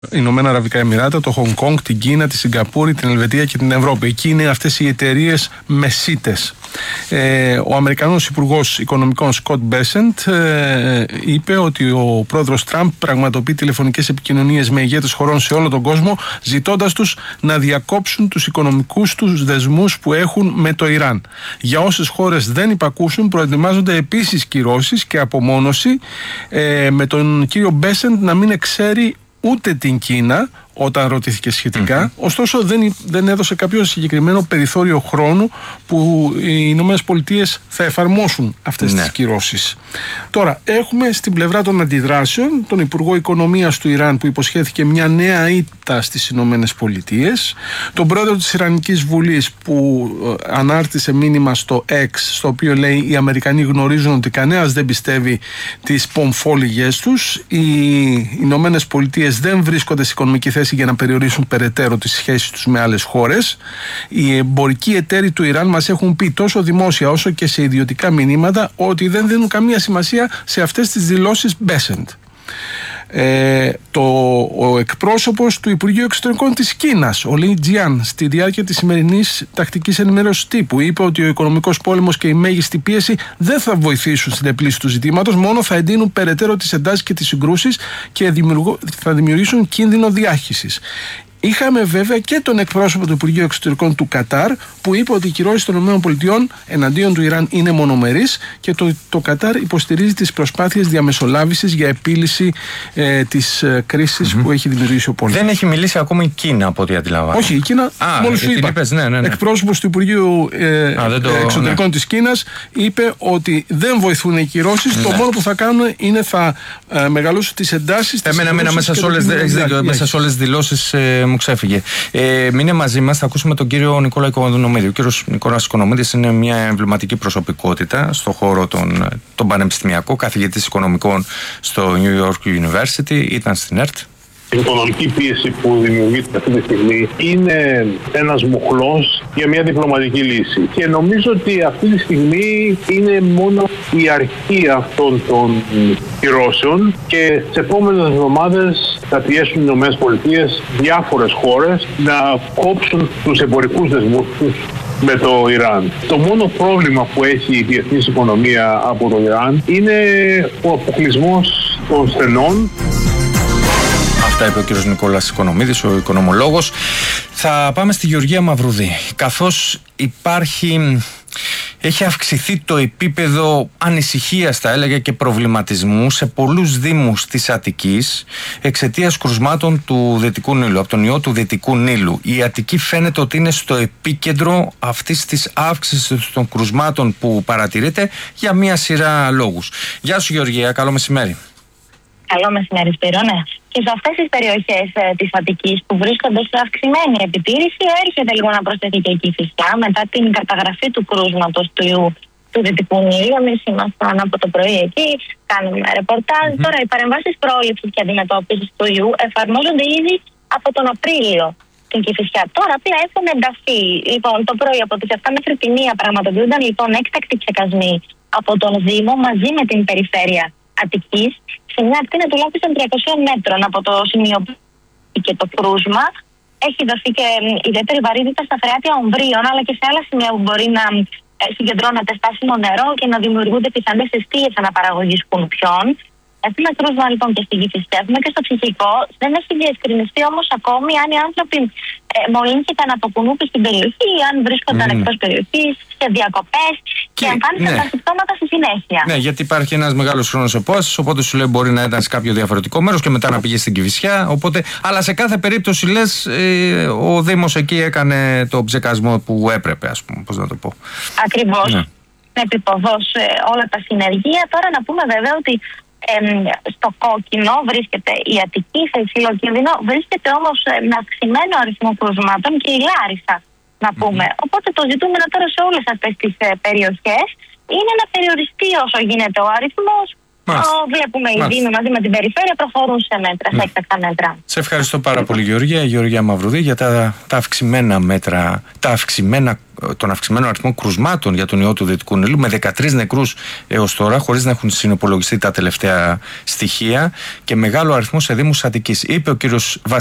Ηνωμένα Αραβικά Εμιράτα, το Χονγκ Κονγκ, την Κίνα, τη Σιγκαπούρη, την Ελβετία και την Ευρώπη. Εκεί είναι αυτές οι εταιρείες μεσίτες. Ο Αμερικανός Υπουργός Οικονομικών Σκοτ Μπέσεντ είπε ότι ο πρόεδρος Τραμπ πραγματοποιεί τηλεφωνικές επικοινωνίες με ηγέτες χωρών σε όλο τον κόσμο, ζητώντας τους να διακόψουν τους οικονομικούς τους δεσμούς που έχουν με το Ιράν. Για όσες χώρες δεν υπακούσουν, προετοιμάζονται επίσης κυρώσεις και απομόνωση, με τον κύριο Μπέσεντ να μην εξαίρει ούτε την Κίνα όταν ρωτήθηκε σχετικά. Ωστόσο δεν έδωσε κάποιο συγκεκριμένο περιθώριο χρόνου που οι Ηνωμένες Πολιτείες θα εφαρμόσουν αυτές τις κυρώσεις. Τώρα έχουμε στην πλευρά των αντιδράσεων τον Υπουργό Οικονομίας του Ιράν που υποσχέθηκε μια νέα ήττα στις Ηνωμένες Πολιτείες, τον πρόεδρο της Ιρανικής Βουλής που ανάρτησε μήνυμα στο X, στο οποίο λέει οι Αμερικανοί γνωρίζουν ότι κανένας δεν πιστεύει τις πομφόλιγες τους, οι Ηνωμένες Πολιτείες δεν βρίσκονται σε οικονομική θέση για να περιορίσουν περαιτέρω τις σχέσεις τους με άλλες χώρες. Οι εμπορικοί εταίροι του Ιράν μας έχουν πει τόσο δημόσια όσο και σε ιδιωτικά μηνύματα ότι δεν δίνουν καμία σημασία σε αυτές τις δηλώσεις Μπέσεντ. Ο εκπρόσωπος του Υπουργείου Εξωτερικών της Κίνας, ο Λι Τζιάν, στη διάρκεια της σημερινής τακτικής ενημέρωσης τύπου, είπε ότι ο οικονομικός πόλεμος και η μέγιστη πίεση δεν θα βοηθήσουν στην επίλυση του ζητήματος, μόνο θα εντείνουν περαιτέρω τις εντάσεις και τις συγκρούσεις και θα δημιουργήσουν κίνδυνο διάχυσης. Είχαμε βέβαια και τον εκπρόσωπο του Υπουργείου Εξωτερικών του Κατάρ που είπε ότι οι κυρώσεις των ΗΠΑ εναντίον του Ιράν είναι μονομερείς και το Κατάρ υποστηρίζει τις προσπάθειες διαμεσολάβησης για επίλυση της κρίσης που έχει δημιουργήσει ο πόλεμος. Δεν έχει μιλήσει ακόμα η Κίνα από ό,τι αντιλαμβάνομαι. Όχι, η Κίνα, μόλις σου είπα. Εκπρόσωπος του Υπουργείου Εξωτερικών της Κίνας είπε ότι δεν βοηθούν οι κυρώσεις. Το μόνο που θα κάνουν είναι θα μεγαλώσουν τις εντάσεις. Εμένα μέσα σε όλες τις δηλώσεις μου ξέφυγε. Μείνε μαζί μας, θα ακούσουμε τον κύριο Νικόλα Οικονομίδη. Ο κύριος Νικόλας Οικονομίδης είναι μια εμβληματική προσωπικότητα στον χώρο τον πανεπιστημιακό, καθηγητής οικονομικών στο New York University, ήταν στην ΕΡΤ. Η οικονομική πίεση που δημιουργείται αυτή τη στιγμή είναι ένας μοχλός για μια διπλωματική λύση. Και νομίζω ότι αυτή τη στιγμή είναι μόνο η αρχή αυτών των κυρώσεων και τις επόμενες εβδομάδες θα πιέσουν οι ΗΠΑ διάφορες χώρες να κόψουν τους εμπορικούς δεσμούς τους με το Ιράν. Το μόνο πρόβλημα που έχει η διεθνής οικονομία από το Ιράν είναι ο αποκλεισμός των στενών. Αυτά είπε ο κ. Νικόλας Οικονομίδης, ο οικονομολόγος. Θα πάμε στη Γεωργία Μαυρουδή. Καθώς έχει αυξηθεί το επίπεδο ανησυχίας, θα έλεγα, και προβληματισμού σε πολλούς δήμους της Αττικής εξαιτίας κρουσμάτων του Δυτικού Νείλου, από τον ιό του Δυτικού Νείλου. Η Αττική φαίνεται ότι είναι στο επίκεντρο αυτής της αύξησης των κρουσμάτων που παρατηρείται για μία σειρά λόγους. Γεια σου Γεωργία, καλό μεσημέρι. Καλό μεσημέρι, Σπύρο, ναι. Και σε αυτές τις περιοχές της Αττικής που βρίσκονται σε αυξημένη επιτήρηση, έρχεται λίγο να προσθεθεί και εκεί φυσικά μετά την καταγραφή του κρούσματος του ιού του Δυτικού Νείλου. Εμείς ήμασταν από το πρωί εκεί, κάνουμε ρεπορτάζ. Τώρα, οι παρεμβάσεις πρόληψης και αντιμετώπισης του ιού εφαρμόζονται ήδη από τον Απρίλιο στην Κηφισιά. Τώρα πια έχουν ενταθεί. Λοιπόν, το πρωί από τις 7 μέχρι τη 1 πραγματοποιούνταν λοιπόν έκτακτοι ψεκασμοί από τον Δήμο μαζί με την περιφέρεια Αττικής σε μια ακτίνα τουλάχιστον 300 μέτρων από το σημείο και το κρούσμα. Έχει δοθεί και ιδιαίτερη βαρύτητα στα φρεάτια ομβρίων αλλά και σε άλλα σημεία που μπορεί να συγκεντρώνεται στάσιμο νερό και να δημιουργούνται πιθανές αιστείες αναπαραγωγής κουνουπιών. Έχουμε κρούσμα λοιπόν και στην Κηφισιά, έχουμε και στο ψυχικό. Δεν έχει διευκρινιστεί όμως ακόμη αν οι άνθρωποι μολύνθηκαν από κουνούπι στην περιοχή ή αν βρίσκονταν εκτός περιοχής, σε διακοπές και εμφάνισαν τα συμπτώματα στη συνέχεια. Ναι, γιατί υπάρχει ένας μεγάλος χρόνος επόστασης, οπότε σου λέει μπορεί να ήταν σε κάποιο διαφορετικό μέρος και μετά να πήγε στην Κηφισιά. Οπότε, αλλά σε κάθε περίπτωση λες ο Δήμος εκεί έκανε το ψεκασμό που έπρεπε, ας πούμε, πώς να το πω. Ακριβώς. Ναι. Επιποδός όλα τα συνεργεία. Τώρα να πούμε βέβαια ότι στο κόκκινο βρίσκεται η Αττική, σε υψηλό κίνδυνο, βρίσκεται όμως με αυξημένο αριθμό κρουσμάτων και η Λάρισα, να πούμε. Οπότε το ζητούμενο τώρα σε όλες αυτές τις περιοχές είναι να περιοριστεί όσο γίνεται ο αριθμός Βλέπουμε οι Δήμοι μαζί με την περιφέρεια προχωρούν σε μέτρα, σε έκτακτα μέτρα. Σε ευχαριστώ πάρα πολύ, Γεωργία Μαυρουδή, για τα αυξημένα μέτρα, τον αυξημένο αριθμό κρουσμάτων για τον ιό του Δυτικού Νείλου, με 13 νεκρούς έως τώρα, χωρίς να έχουν συνυπολογιστεί τα τελευταία στοιχεία, και μεγάλο αριθμό σε δήμους Αττικής. Είπε ο κύριος